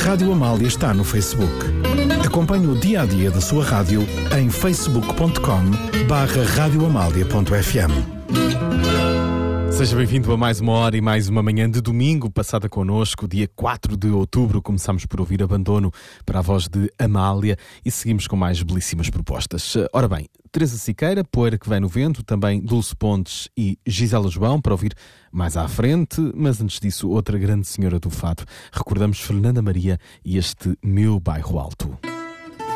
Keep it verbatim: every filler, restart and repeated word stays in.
Rádio Amália está no Facebook. Acompanhe o dia-a-dia da sua rádio em facebook ponto com barra radio amália ponto f m. Seja bem-vindo a mais uma hora e mais uma manhã de domingo passada connosco, dia quatro de outubro. Começamos por ouvir Abandono para a voz de Amália e seguimos com mais belíssimas propostas. Ora bem, Teresa Siqueira, Poeira que vem no vento, também Dulce Pontes e Gisela João para ouvir mais à frente, mas antes disso outra grande senhora do fado. Recordamos Fernanda Maria e este Meu Bairro Alto.